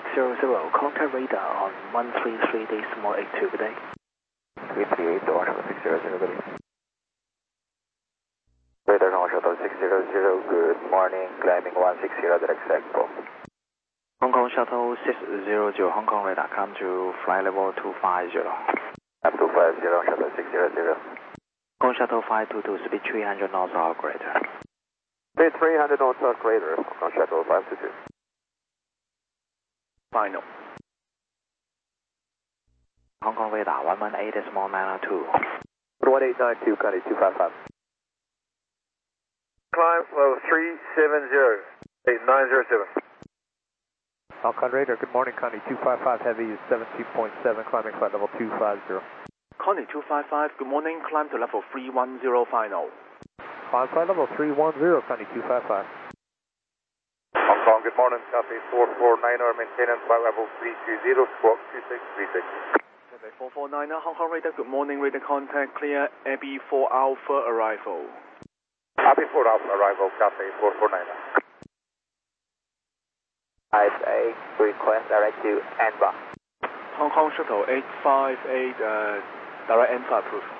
600, contact radar on 133 decimal 82, good day. 338 to Washington 600, good day. Radar on Washington 600, good morning, climbing 160 direct cycle. Hong Kong Shuttle 600, Hong Kong radar, come to flight level 250. Up 250, Shuttle 600. Hong Kong Shuttle 522, speed 300 knots or greater. Speed 300 knots or greater, Hong Kong Shuttle 522. Final. Hong Kong radar 118 decimal 902. 1892, Connie 255. Climb flow 370, 907. Hong Kong radar, good morning, Connie 255, heavy is 17.7, climbing flight level 250. Connie 255, good morning, climb to level 310 final. Climb flight level 310, Connie 255. Hong Kong, good morning, copy 449er, maintenance flight level 320, squawk 2636. Copy 449er, Hong Kong radar, good morning, radar contact, clear, Abbey 4 Alpha arrival. Abbey 4 Alpha arrival, copy 449er. Type A, request direct to ANVA. Hong Kong Shuttle 858, direct ANVA approved.